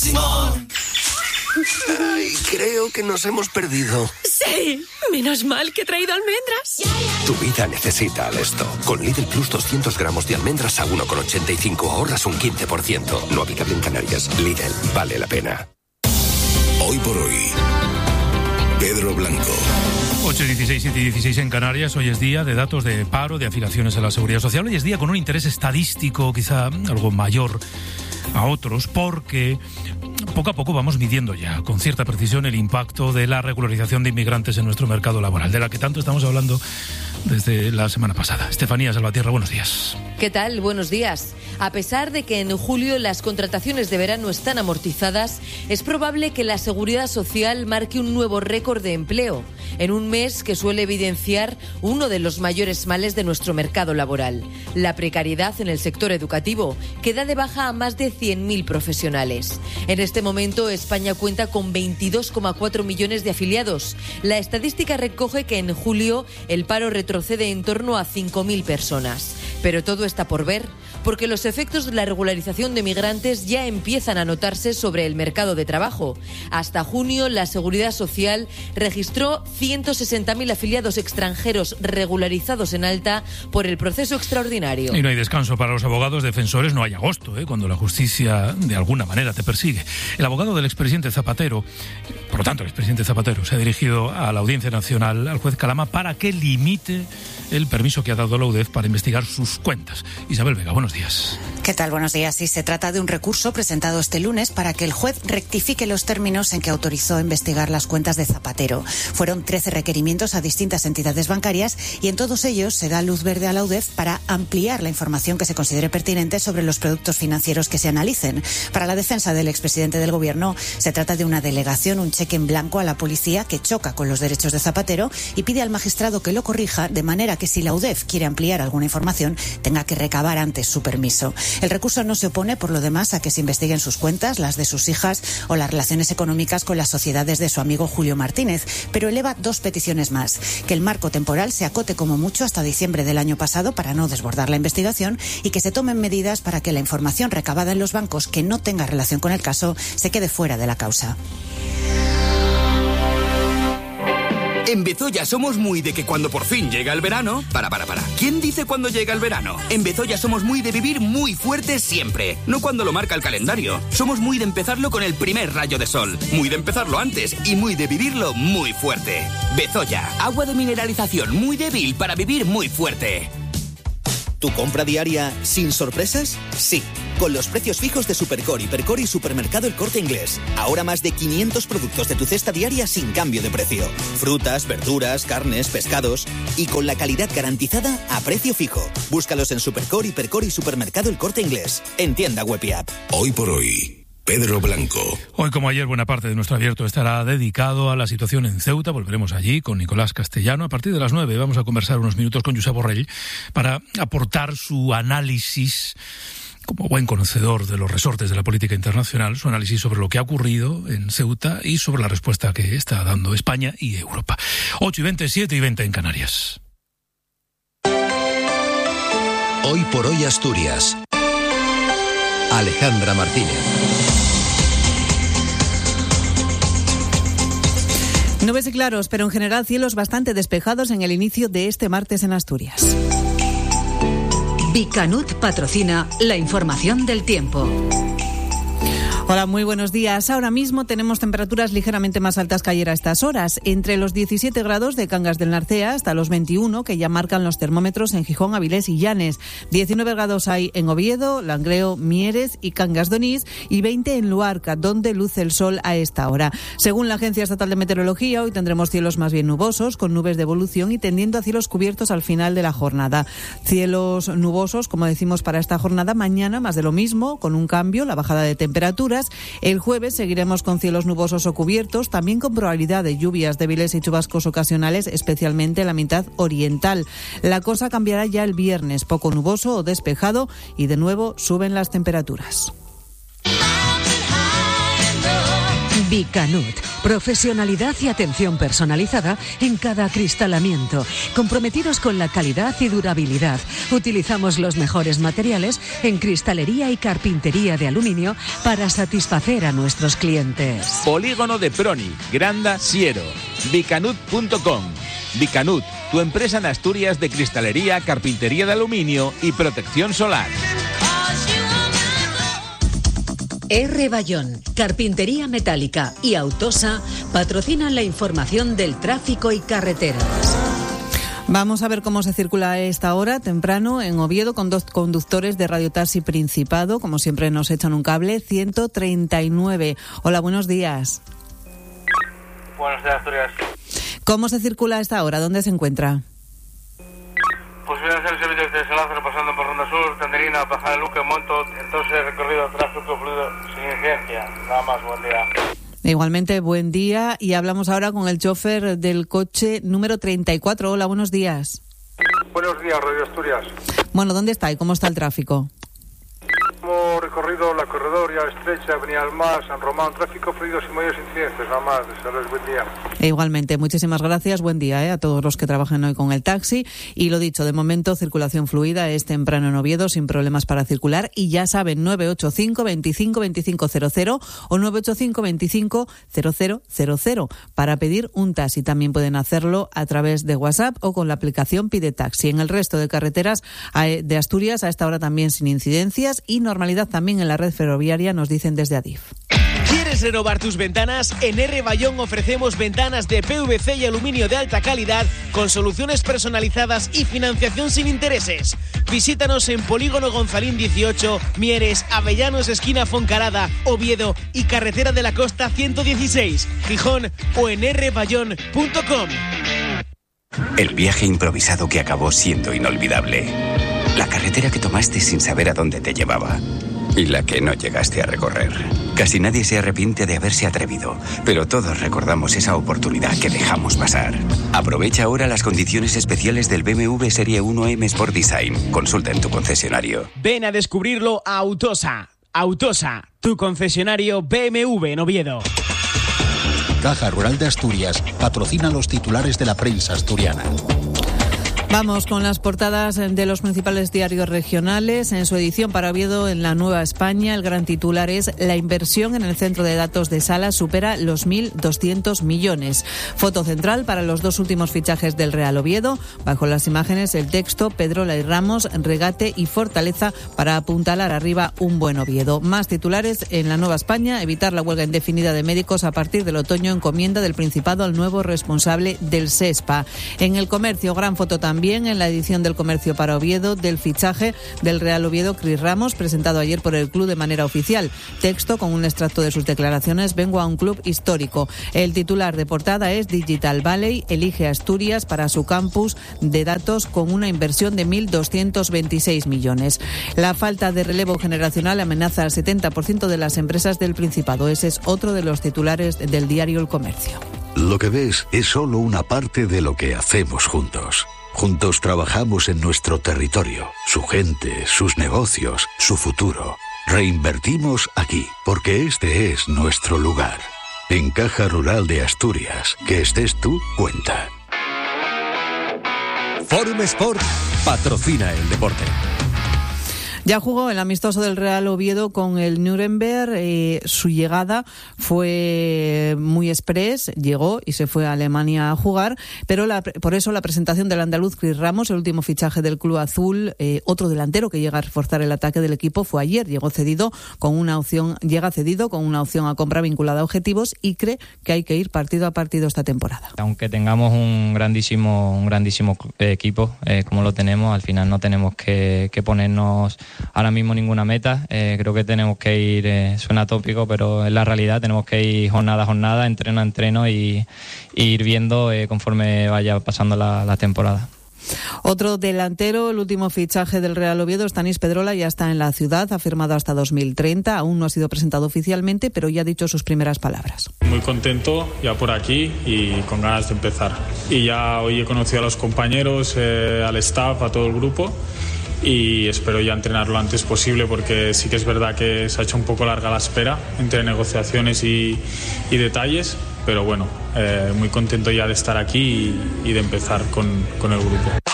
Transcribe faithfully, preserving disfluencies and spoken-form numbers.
Simón. Ay, creo que nos hemos perdido. Sí, menos mal que he traído almendras. Tu vida necesita Alesto. Con Lidl Plus doscientos gramos de almendras a uno con ochenta y cinco ahorras un quince por ciento. No aplicable en Canarias. Lidl, vale la pena. Hoy por hoy, Pedro Blanco. ocho y dieciséis, siete y dieciséis en Canarias. Hoy es día de datos de paro, de afiliaciones a la Seguridad Social. Hoy es día con un interés estadístico quizá algo mayor a otros, porque poco a poco vamos midiendo ya con cierta precisión el impacto de la regularización de inmigrantes en nuestro mercado laboral, de la que tanto estamos hablando desde la semana pasada. Estefanía Salvatierra, buenos días. ¿Qué tal? Buenos días. A pesar de que en julio las contrataciones de verano están amortizadas, es probable que la Seguridad Social marque un nuevo récord de empleo, en un mes que suele evidenciar uno de los mayores males de nuestro mercado laboral, la precariedad en el sector educativo, que da de baja a más de cien mil profesionales. En este momento, España cuenta con veintidós coma cuatro millones de afiliados. La estadística recoge que en julio el paro retrocede en torno a cinco mil personas. Pero todo está por ver, porque los efectos de la regularización de migrantes ya empiezan a notarse sobre el mercado de trabajo. Hasta junio, la Seguridad Social registró ciento sesenta mil afiliados extranjeros regularizados en alta por el proceso extraordinario. Y no hay descanso para los abogados defensores, no hay agosto, ¿eh? cuando la justicia de alguna manera te persigue. El abogado del expresidente Zapatero, por lo tanto el expresidente Zapatero, se ha dirigido a la Audiencia Nacional, al juez Calama, para que limite el permiso que ha dado la U D E F para investigar sus cuentas. Isabel Vega, buenos días. ¿Qué tal? Buenos días. Sí, se trata de un recurso presentado este lunes para que el juez rectifique los términos en que autorizó investigar las cuentas de Zapatero. Fueron trece requerimientos a distintas entidades bancarias y en todos ellos se da luz verde a la U D E F para ampliar la información que se considere pertinente sobre los productos financieros que se analicen. Para la defensa del expresidente del Gobierno, se trata de una delegación, un cheque en blanco a la policía que choca con los derechos de Zapatero y pide al magistrado que lo corrija, de manera que si la U D E F quiere ampliar alguna información, tenga que recabar antes su permiso. El recurso no se opone, por lo demás, a que se investiguen sus cuentas, las de sus hijas o las relaciones económicas con las sociedades de su amigo Julio Martínez, pero eleva dos peticiones más: que el marco temporal se acote como mucho hasta diciembre del año pasado para no desbordar la investigación y que se tomen medidas para que la información recabada en los bancos que no tenga relación con el caso se quede fuera de la causa. En Bezoya somos muy de que cuando por fin llega el verano... Para, para, para. ¿Quién dice cuando llega el verano? En Bezoya somos muy de vivir muy fuerte siempre. No cuando lo marca el calendario. Somos muy de empezarlo con el primer rayo de sol. Muy de empezarlo antes y muy de vivirlo muy fuerte. Bezoya, agua de mineralización muy débil para vivir muy fuerte. ¿Tu compra diaria sin sorpresas? Sí, con los precios fijos de Supercor, Hipercor y Supermercado El Corte Inglés. Ahora más de quinientos productos de tu cesta diaria sin cambio de precio. Frutas, verduras, carnes, pescados y con la calidad garantizada a precio fijo. Búscalos en Supercor, Hipercor y Supermercado El Corte Inglés. En tienda web y app. Hoy por hoy, Pedro Blanco. Hoy, como ayer, buena parte de nuestro abierto estará dedicado a la situación en Ceuta. Volveremos allí con Nicolás Castellano. A partir de las nueve vamos a conversar unos minutos con Josep Borrell para aportar su análisis, como buen conocedor de los resortes de la política internacional, su análisis sobre lo que ha ocurrido en Ceuta y sobre la respuesta que está dando España y Europa. ocho y veinte, siete y veinte en Canarias. Hoy por hoy Asturias. Alejandra Martínez. Nubes y claros, pero en general cielos bastante despejados en el inicio de este martes en Asturias. Bicanut patrocina la información del tiempo. Hola, muy buenos días. Ahora mismo tenemos temperaturas ligeramente más altas que ayer a estas horas, entre los diecisiete grados de Cangas del Narcea hasta los veintiuno que ya marcan los termómetros en Gijón, Avilés y Llanes. diecinueve grados hay en Oviedo, Langreo, Mieres y Cangas de Onís y veinte en Luarca, donde luce el sol a esta hora. Según la Agencia Estatal de Meteorología, hoy tendremos cielos más bien nubosos, con nubes de evolución y tendiendo a cielos cubiertos al final de la jornada. Cielos nubosos, como decimos, para esta jornada. Mañana más de lo mismo, con un cambio, la bajada de temperaturas. El jueves seguiremos con cielos nubosos o cubiertos, también con probabilidad de lluvias débiles y chubascos ocasionales, especialmente en la mitad oriental. La cosa cambiará ya el viernes, poco nuboso o despejado, y de nuevo suben las temperaturas. Bicanut, Profesionalidad y atención personalizada en cada acristalamiento. Comprometidos con la calidad y durabilidad. Utilizamos los mejores materiales en cristalería y carpintería de aluminio para satisfacer a nuestros clientes. Polígono de Proni, Granda, Siero. Vicanut punto com. Vicanut, tu empresa en Asturias de cristalería, carpintería de aluminio y protección solar. R. Bayón, Carpintería Metálica y Autosa patrocinan la información del tráfico y carreteras. Vamos a ver cómo se circula a esta hora, temprano, en Oviedo, con dos conductores de Radio Taxi Principado. Como siempre nos echan un cable, ciento treinta y nueve. Hola, buenos días. Buenos días, Asturias. ¿Cómo se circula a esta hora? ¿Dónde se encuentra? Pues voy a hacer el servicio de San Lázaro pasando por Ronda Sur, Tenderina, Paja de Luque, Monto, entonces recorrido tráfico fluido sin incidencia. Nada más, buen día. Igualmente, buen día. Y hablamos ahora con el chofer del coche número treinta y cuatro. Hola, buenos días. Buenos días, Radio Asturias. Bueno, ¿dónde está y cómo está el tráfico? Hemos recorrido la corredoria estrecha, Avenida del Mar, San Román, tráfico fluido sin mayores incidentes, nada más. Desearles buen día. E igualmente, muchísimas gracias, buen día ¿eh? a todos los que trabajan hoy con el taxi. Y lo dicho, de momento, circulación fluida, es temprano en Oviedo, sin problemas para circular. Y ya saben, nueve ocho cinco, veinticinco, veinticinco cero cero o nueve ocho cinco, veinticinco, cero cero cero cero para pedir un taxi. También pueden hacerlo a través de WhatsApp o con la aplicación Pide Taxi. En el resto de carreteras de Asturias, a esta hora también sin incidencias y normalidad también en la red ferroviaria, nos dicen desde Adif. ¿Quieres renovar tus ventanas? En R. Bayón ofrecemos ventanas de P V C y aluminio de alta calidad con soluciones personalizadas y financiación sin intereses. Visítanos en Polígono Gonzalín dieciocho, Mieres, Avellanos, esquina Foncarada, Oviedo y Carretera de la Costa ciento dieciséis, Gijón o en r bayón punto com. El viaje improvisado que acabó siendo inolvidable. La carretera que tomaste sin saber a dónde te llevaba. Y la que no llegaste a recorrer. Casi nadie se arrepiente de haberse atrevido, pero todos recordamos esa oportunidad que dejamos pasar. Aprovecha ahora las condiciones especiales del B M W Serie uno M Sport Design. Consulta en tu concesionario. Ven a descubrirlo a Autosa. Autosa, tu concesionario B M W en Oviedo. Caja Rural de Asturias patrocina los titulares de la prensa asturiana. Vamos con las portadas de los principales diarios regionales. En su edición para Oviedo, en la Nueva España, el gran titular es: la inversión en el centro de datos de Salas supera los mil doscientos millones. Foto central para los dos últimos fichajes del Real Oviedo. Bajo las imágenes, el texto: Pedrola y Ramos, regate y fortaleza para apuntalar arriba un buen Oviedo. Más titulares en la Nueva España: evitar la huelga indefinida de médicos a partir del otoño, encomienda del Principado al nuevo responsable del SESPA. En el Comercio, gran foto también en la edición del Comercio para Oviedo del fichaje del Real Oviedo Cris Ramos, presentado ayer por el club de manera oficial. Texto con un extracto de sus declaraciones: vengo a un club histórico. El titular de portada es: Digital Valley elige Asturias para su campus de datos con una inversión de mil doscientos veintiséis millones. La falta de relevo generacional amenaza al setenta por ciento de las empresas del Principado. Ese es otro de los titulares del diario El Comercio. Lo que ves es solo una parte de lo que hacemos juntos. Juntos trabajamos en nuestro territorio, su gente, sus negocios, su futuro. Reinvertimos aquí, porque este es nuestro lugar. En Caja Rural de Asturias, que estés tú, cuenta. Forum Sport patrocina el deporte. Ya jugó el amistoso del Real Oviedo con el Nuremberg. Eh, su llegada fue muy express, llegó y se fue a Alemania a jugar, pero la, por eso la presentación del andaluz Cris Ramos, el último fichaje del club azul, eh, otro delantero que llega a reforzar el ataque del equipo, fue ayer. Llegó cedido con una opción, llega cedido con una opción a compra vinculada a objetivos y cree que hay que ir partido a partido esta temporada. Aunque tengamos un grandísimo, un grandísimo equipo, eh, como lo tenemos, al final no tenemos que, que ponernos ahora mismo ninguna meta. Eh, creo que tenemos que ir, eh, suena tópico, pero es la realidad, tenemos que ir jornada a jornada, entreno a entreno y, y ir viendo eh, conforme vaya pasando la, la temporada. Otro delantero, el último fichaje del Real Oviedo, Stanis Pedrola, ya está en la ciudad, ha firmado hasta dos mil treinta, aún no ha sido presentado oficialmente, pero ya ha dicho sus primeras palabras. Muy contento ya por aquí y con ganas de empezar. Y ya hoy he conocido a los compañeros, eh, al staff, a todo el grupo, y espero ya entrenar lo antes posible, porque sí que es verdad que se ha hecho un poco larga la espera entre negociaciones y, y detalles, pero bueno, eh, muy contento ya de estar aquí y, y de empezar con, con el grupo.